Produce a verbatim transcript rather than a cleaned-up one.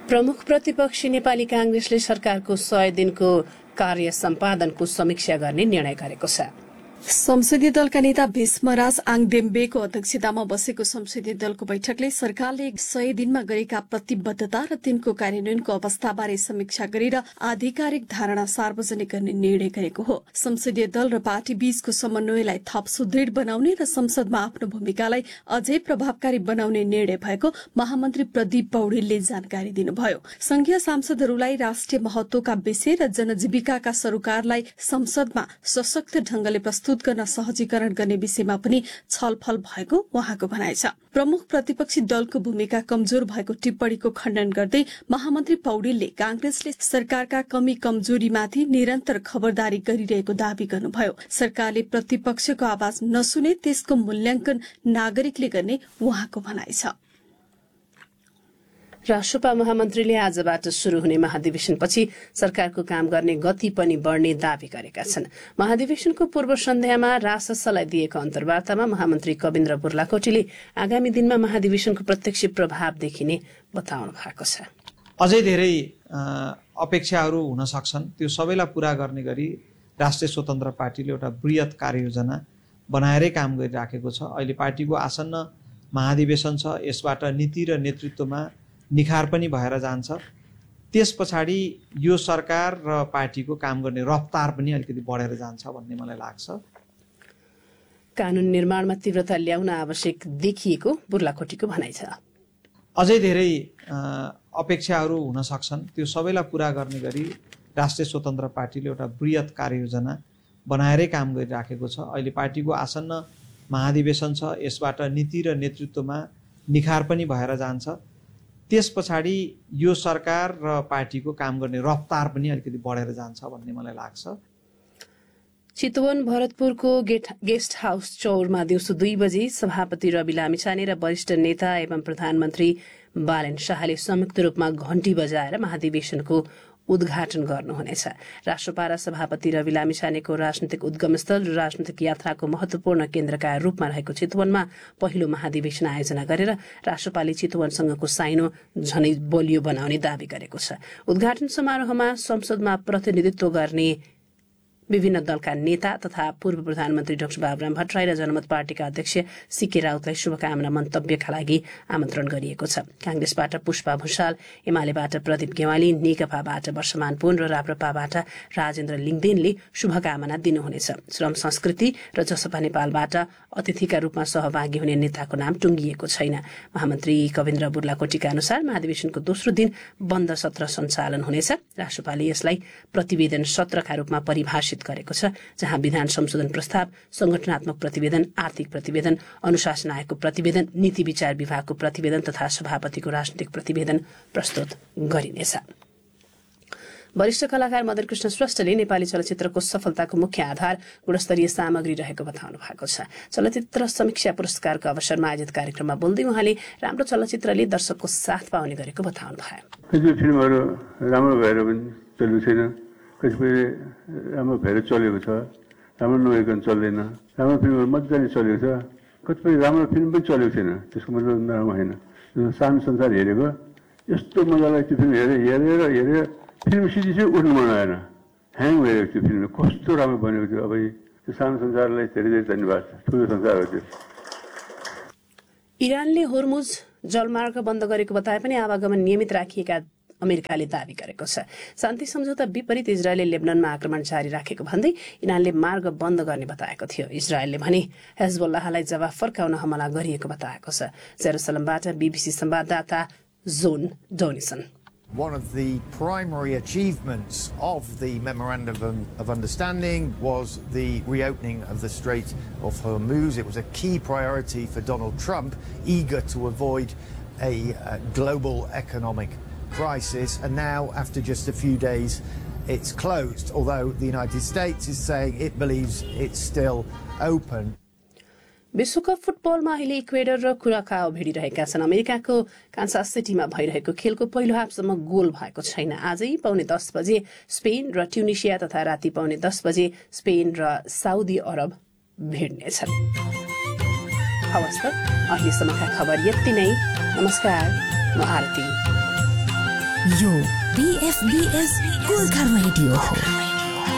प्रमुख प्रतिपक्षी नेपाली कांग्रेसले सरकारको सय दिनको कार्य सम्पादनको समीक्षा गर्ने निर्णय गरेको छ। संसदीय दलका नेता भीष्मराज आङदेम्बेको अध्यक्षतामा बसेको संसदीय दलको बैठकले सरकारले सय दिनमा गरेका प्रतिबद्धता र तिनको कार्यान्वयनको अवस्थाबारे समीक्षा गरेर आधिकारिक धारणा सार्वजनिक गर्ने निर्णय गरेको हो। संसदीय दल र पार्टी बीचको समन्वयलाई थप सुदृढ़ बनाउने र संसदमा आफ्नो भूमिकालाई अझै प्रभावकारी बनाउने निर्णय भएको महामन्त्री प्रदीप पौडेलले जानकारी दिनुभयो। संघीय सांसदहरूलाई राष्ट्रिय महत्वका विषय र जनजीविकाका सरोकारलाई संसदमा सशक्त ढंगले प्रस्तुत गर्न सहजीकरण गर्ने विषयमा पनि छलफल भएको उहाँको भनाइ छ। प्रमुख प्रतिपक्षी दलको भूमिका कमजोर भएको टिप्पणीको खण्डन गर्दै महामन्त्री पौडेलले कांग्रेसले सरकारका कमी कमजोरीमाथि निरन्तर खबरदारी गरिरहेको दावी गर्नुभयो। सरकारले प्रतिपक्षको आवाज नसुने त्यसको मूल्याङ्कन नागरिकले गर्ने उहाँको भनाइ छ। राष्ट्रपा महामन्त्रीले आजबाट शुरू हुने महाधिवेशनपछि सरकारको काम गर्ने गति पनि बढ़ने दावी गरेका छन्। महाधिवेशनको पूर्व सन्ध्यामा राससलाई दिएको अन्तर्वार्तामा महामन्त्री कविन्द्र बुर्लाकोटीले आगामी दिनमा महाधिवेशनको प्रत्यक्ष प्रभाव देखिने बताउनु भएको छ। अझै धेरै अपेक्षाहरू हुन सक्छन्, त्यो सबैलाई पूरा गर्ने गरी राष्ट्रिय स्वतन्त्र पार्टीले एउटा बृहत कार्ययोजना बनाएरै काम गरिराखेको छ। अहिले पार्टीको आसन्न महाधिवेशन छ, यसबाट नीति र नेतृत्वमा निखार पनि भएर जान्छ। त्यस पछाडि यो सरकार र पार्टीको काम गर्ने रफ्तार पनि अलिकति बढेर जान्छ भन्ने मलाई लाग्छ। कानून निर्माणमा तीव्रता ल्याउन आवश्यक देखिएको बुर्लाकोटीको भनाइ छ। अझै धेरै अपेक्षाहरू हुन सक्छन्, त्यो सबैलाई पूरा गर्ने गरी राष्ट्रिय स्वतन्त्र पार्टीले एउटा बृहत कार्ययोजना बनाएरै काम गरिराखेको छ। अहिले पार्टीको आसन्न महाधिवेशन छ, यसबाट नीति र नेतृत्वमा निखार पनि भएर जान्छ। त्यस पछाडि यो सरकार र पार्टीको काम गर्ने रफ्तार पनि अलिकति बढेर जान्छ भन्ने मलाई लाग्छ। चितवन भरतपुरको गेस्ट हाउस चौरमा दिउँसो दुई बजे सभापति रवि लामिछाने र वरिष्ठ नेता एवं प्रधानमन्त्री बालेन शाहले संयुक्त रूपमा घण्टी बजाएर महाधिवेशनको उद्घाटन गर्नुहुनेछ। राष्ट्रपा र सभापति रवि लामिछानेको राजनीतिक उद्गमस्थल र राजनीतिक यात्राको महत्वपूर्ण केन्द्रका रूपमा रहेको चितवनमा पहिलो महाधिवेशन आयोजना गरेर राष्ट्रपाले चितवनसँगको साइनो झनै बलियो बनाउने दावी गरेको छ। उद्घाटन समारोहमा संसदमा प्रतिनिधित्व गर्ने विभिन्न दलका नेता तथा पूर्व प्रधानमन्त्री डाक्टर बाबुराम भट्टराई र जनमत पार्टीका अध्यक्ष सीके राउतलाई शुभकामना मन्तव्यका लागि आमन्त्रण गरिएको छ। कांग्रेसबाट पुष्पा भूषाल, एमालेबाट प्रदीप गेवाली, नेकपाबाट वर्षमान पुन र राप्रपाबाट राजेन्द्र लिङदेनले शुभकामना दिनुहुनेछ। श्रम संस्कृति र जसपा नेपालबाट अतिथिका रूपमा सहभागी हुने नेताको नाम टुंगिएको छैन। महामन्त्री कविन्द्र बुर्लाकोटीका अनुसार महाधिवेशनको दोस्रो दिन बन्द सत्र सञ्चालन हुनेछ। राष्ट्रपाले यसलाई प्रतिवेदन सत्रका रूपमा परिभाषित गरेको छ, जहाँ विधान संशोधन प्रस्ताव, संगठनात्मक प्रतिवेदन, आर्थिक प्रतिवेदन, अनुशासन आयोगको प्रतिवेदन, नीति विचार विभागको प्रतिवेदन तथा सभापतिको राजनीतिक प्रतिवेदन प्रस्तुत गरिनेछ। वरिष्ठ कलाकार मदन कृष्ण श्रेष्ठले नेपाली चलचित्रको सफलताको मुख्य आधार गुणस्तरीय सामग्री रहेको बताउनु भएको छ। चलचित्र समीक्षा पुरस्कारको अवसरमा आयोजित कार्यक्रममा बोल्दै उहाँले राम्रो चलचित्रले दर्शकको साथ पाउने गरेको बताउनु भयो। कतिपय फिल्महरू राम्रो भएर पनि चलेको छैन, कतिपय राम्रो भएर चलेको छ, राम्रो नभइकन चल्दैन। राम्रो फिल्महरू मजाले चलेको छ, कतिपय राम्रो फिल्म पनि चलेको छैन, त्यसको मतलब नराम्रो होइन। सानो संसार हेरेको यस्तो मजालाई त्यो फिल्म हेरेर हेरेर हेरेर फिल्म सिधी चाहिँ उठ्नु मन आएन, ह्याङ भइरहेको थियो फिल्म, कस्तो राम्रो बनेको थियो। अब त्यो सानो संसारलाई धेरै धेरै धन्यवाद छ, ठुलो संसार हो त्यो। इरानले होर्मुज जलमार्ग बन्द गरेको बताए पनि आवागमन नियमित राखिएका अमेरिकाले दावी गरेको छ। शान्ति सम्झौता विपरीत इजरायलले लेबननमा आक्रमण जारी राखेको भन्दै इरानले मार्ग बन्द गर्ने बताएको थियो। इजरायलले भने हेजबुल्लाहलाई जवाफ फर्काउन हमला गरिएको बताएको छ। जेरुसलमबाट बीबीसी संवाददाता John डोनिसन। One of the primary achievements of the Memorandum of Understanding was the reopening of the Strait of Hormuz. It was a key priority for Donald Trump, eager to avoid a uh, global economic crisis. And now, after just a few days, it's closed, although the United States is saying it believes it's still open. विश्वकप फुटबलमा अहिले Ecuador र Curaçao भिडिरहेका छन्। अमेरिकाको Kansas सिटीमा भइरहेको खेलको पहिलो हाफसम्म गोल भएको छैन। आजै पाउने दस बजे स्पेन र ट्युनिसिया तथा राति पाउने दस बजे स्पेन र साउदी अरब भिड्नेछन्। हवस् त, अहिलेसम्मका खबर यति नै। नमस्कार, म आरती। यो बीएफबीएस गोर्खा रेडियो हो।